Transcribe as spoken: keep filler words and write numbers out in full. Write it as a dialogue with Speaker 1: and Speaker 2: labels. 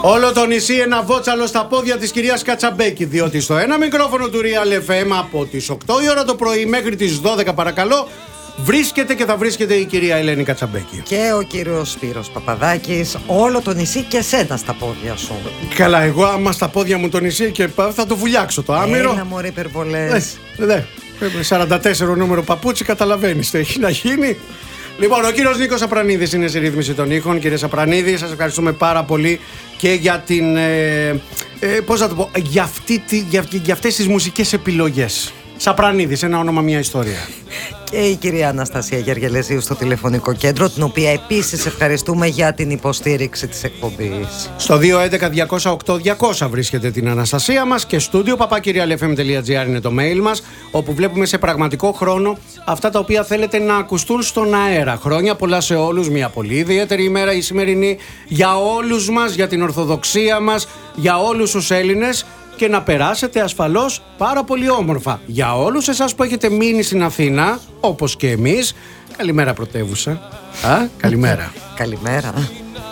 Speaker 1: Όλο το νησί ένα βότσαλο στα πόδια της κυρίας Κατσαμπέκη, διότι στο ένα μικρόφωνο του Real εφ εμ από τις οκτώ η ώρα το πρωί μέχρι τις δώδεκα παρακαλώ βρίσκεται και θα βρίσκεται η κυρία Ελένη Κατσαμπέκη.
Speaker 2: Και ο κύριος Σπύρος Παπαδάκης, όλο το νησί και σένα στα πόδια σου.
Speaker 1: Καλά, εγώ άμα στα πόδια μου το νησί και θα το βουλιάξω το άμυρο.
Speaker 2: Έλα μωρέ υπερβολές.
Speaker 1: Ναι, ναι. σαράντα τέσσερα νούμερο παπούτσι, καταλαβαίνεις τι έχει να γίνει. Λοιπόν, ο κύριος Νίκος Απρανίδης είναι στη ρύθμιση των ήχων. Κύριε Απρανίδη, σας ευχαριστούμε πάρα πολύ και για την. Ε, ε, πώς να το πω, για, αυτή, για, για αυτές τις μουσικές επιλογές. Σαπρανίδης, ένα όνομα, μια ιστορία.
Speaker 2: Και η κυρία Αναστασία Γεργελεζίου στο τηλεφωνικό κέντρο, την οποία επίσης ευχαριστούμε για την υποστήριξη της εκπομπής.
Speaker 1: Στο δύο έντεκα διακόσια οκτώ διακόσια βρίσκεται την Αναστασία μας και στούντιο παπάκι real f m dot g r είναι το mail μας, όπου βλέπουμε σε πραγματικό χρόνο αυτά τα οποία θέλετε να ακουστούν στον αέρα. Χρόνια πολλά σε όλους, μια πολύ ιδιαίτερη ημέρα η σημερινή για όλους μας, για την Ορθοδοξία μας, για όλους τους Έλληνες. Και να περάσετε ασφαλώς πάρα πολύ όμορφα. Για όλους εσάς που έχετε μείνει στην Αθήνα, όπως και εμείς, καλημέρα πρωτεύουσα. Α, καλημέρα.
Speaker 2: Καλημέρα.